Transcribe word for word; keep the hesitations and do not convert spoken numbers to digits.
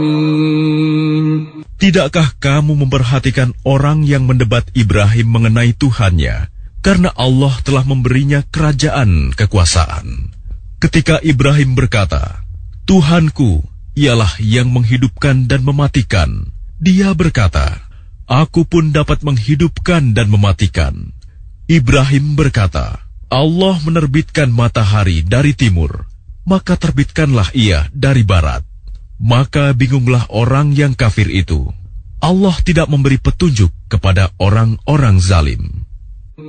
Tidakkah kamu memperhatikan orang yang mendebat Ibrahim mengenai Tuhannya, karena Allah telah memberinya kerajaan kekuasaan? Ketika Ibrahim berkata, Tuhanku ialah yang menghidupkan dan mematikan, dia berkata, Aku pun dapat menghidupkan dan mematikan. Ibrahim berkata, Allah menerbitkan matahari dari timur, maka terbitkanlah ia dari barat. Maka bingunglah orang yang kafir itu. Allah tidak memberi petunjuk kepada orang-orang zalim.